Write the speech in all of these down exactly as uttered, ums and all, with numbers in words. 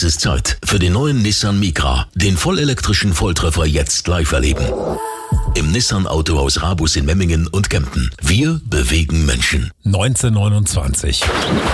Es ist Zeit für den neuen Nissan Micra, den vollelektrischen Volltreffer jetzt live erleben. Im Nissan Autohaus Rabus in Memmingen und Kempten. Wir bewegen Menschen. neunzehnhundertneunundzwanzig.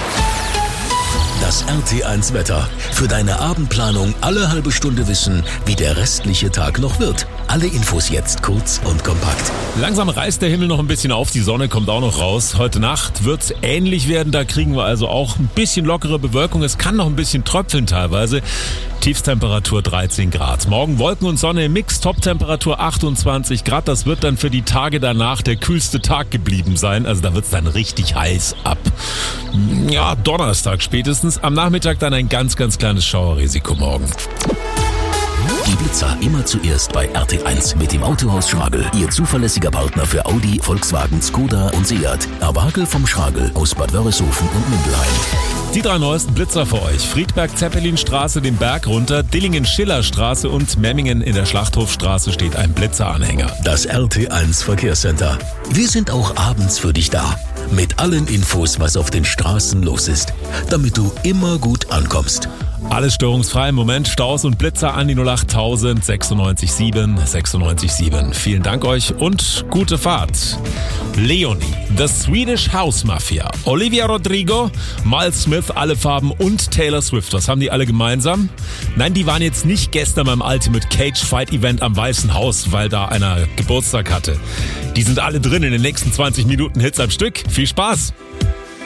Das R T eins Wetter. Für deine Abendplanung alle halbe Stunde wissen, wie der restliche Tag noch wird. Alle Infos jetzt kurz und kompakt. Langsam reißt der Himmel noch ein bisschen auf, die Sonne kommt auch noch raus. Heute Nacht wird es ähnlich werden, da kriegen wir also auch ein bisschen lockere Bewölkung. Es kann noch ein bisschen tröpfeln teilweise. Tiefstemperatur dreizehn Grad. Morgen Wolken und Sonne im Mix, Toptemperatur achtundzwanzig Grad. Das wird dann für die Tage danach der kühlste Tag geblieben sein. Also da wird es dann richtig heiß ab. Ja, Donnerstag spätestens. Am Nachmittag dann ein ganz, ganz kleines Schauerrisiko morgen. Die Blitzer immer zuerst bei R T eins mit dem Autohaus Schragel. Ihr zuverlässiger Partner für Audi, Volkswagen, Skoda und Seat. Erwagel vom Schragel aus Bad Wörishofen und Mindelheim. Die drei neuesten Blitzer für euch. Friedberg-Zeppelinstraße den Berg runter, Dillingen-Schillerstraße und Memmingen in der Schlachthofstraße steht ein Blitzeranhänger. Das R T eins Verkehrscenter. Wir sind auch abends für dich da. Mit allen Infos, was auf den Straßen los ist. Damit du immer gut ankommst. Alles störungsfrei im Moment. Staus und Blitzer an die null acht tausend sechsundneunzig sieben sechsundneunzig sieben. Vielen Dank euch und gute Fahrt. Leonie, The Swedish House Mafia, Olivia Rodrigo, Miles Smith, alle Farben und Taylor Swift. Was haben die alle gemeinsam? Nein, die waren jetzt nicht gestern beim Ultimate Cage Fight Event am Weißen Haus, weil da einer Geburtstag hatte. Die sind alle drin in den nächsten zwanzig Minuten Hits am Stück. Viel Spaß!